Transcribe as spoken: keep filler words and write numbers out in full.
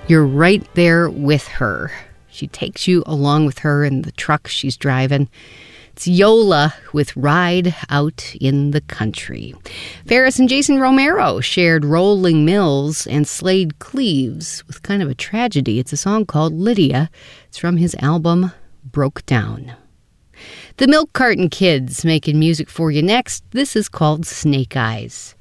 You're right there with her. She takes you along with her in the truck she's driving. It's Yola with Ride Out in the Country. Ferris and Jason Romero shared Rolling Mills and Slade Cleaves with kind of a tragedy. It's a song called Lydia. It's from his album Broke Down. The Milk Carton Kids making music for you next. This is called Snake Eyes.